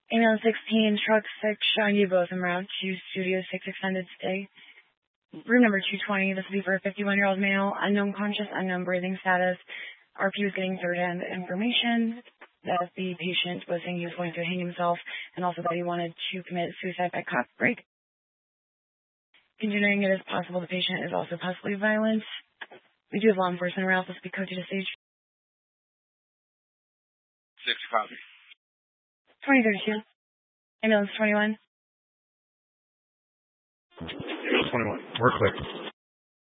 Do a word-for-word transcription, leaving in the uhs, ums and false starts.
Ambulance sixteen, truck six, showing you both en route to Studio six extended stay. Room number two twenty, this will be for a fifty-one-year-old male, unknown conscious, unknown breathing status. R P was getting third-hand information that the patient was saying he was going to hang himself and also that he wanted to commit suicide by cop break. Continuing, it is possible the patient is also possibly violent. We do have law enforcement around. This will be coded to stage. Six copy. twenty thirty-two. Ambulance twenty-one. Ambulance twenty-one. We're clear.